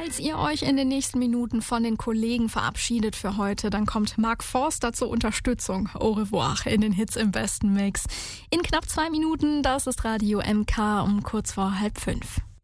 Falls ihr euch in den nächsten Minuten von den Kollegen verabschiedet für heute, dann kommt Mark Forster zur Unterstützung. Au revoir in den Hits im besten Mix. In knapp 2 Minuten, das ist Radio MK um kurz vor 4:30.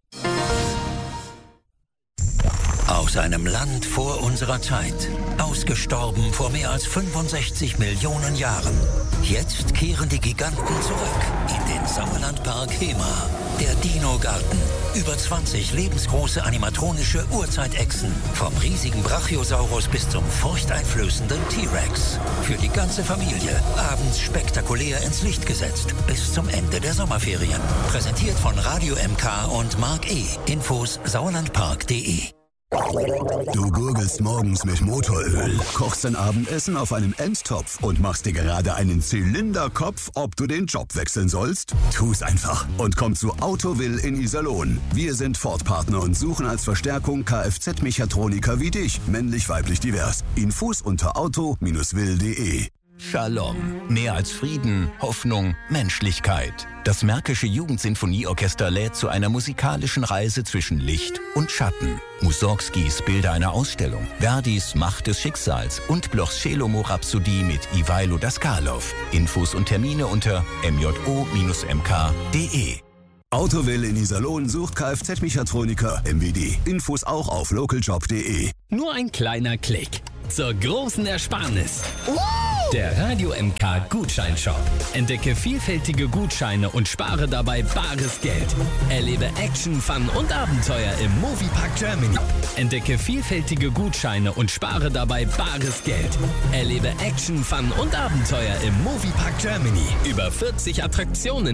Aus einem Land vor unserer Zeit, ausgestorben vor mehr als 65 Millionen Jahren. Jetzt kehren die Giganten zurück in den Sauerlandpark Hemer. Der Dino-Garten. Über 20 lebensgroße animatronische Urzeitechsen. Vom riesigen Brachiosaurus bis zum furchteinflößenden T-Rex. Für die ganze Familie. Abends spektakulär ins Licht gesetzt. Bis zum Ende der Sommerferien. Präsentiert von Radio MK und Mark E. Infos sauerlandpark.de. Du gurgelst morgens mit Motoröl, kochst dein Abendessen auf einem Endtopf und machst dir gerade einen Zylinderkopf, ob du den Job wechseln sollst? Tu's einfach und komm zu Autowill in Iserlohn. Wir sind Ford-Partner und suchen als Verstärkung Kfz-Mechatroniker wie dich, männlich-weiblich divers. Infos unter auto-will.de. Shalom. Mehr als Frieden, Hoffnung, Menschlichkeit. Das Märkische Jugendsinfonieorchester lädt zu einer musikalischen Reise zwischen Licht und Schatten. Mussorgskis Bilder einer Ausstellung, Verdis Macht des Schicksals und Blochs Celomo-Rhapsodie mit Ivailo Daskalov. Infos und Termine unter mjo-mk.de. Autowill in Iserlohn sucht Kfz-Mechatroniker MWD. Infos auch auf localjob.de. Nur ein kleiner Klick zur großen Ersparnis. Der Radio MK Gutscheinshop. Entdecke vielfältige Gutscheine und spare dabei bares Geld. Erlebe Action, Fun und Abenteuer im Moviepark Germany. Entdecke vielfältige Gutscheine und spare dabei bares Geld. Erlebe Action, Fun und Abenteuer im Moviepark Germany. Über 40 Attraktionen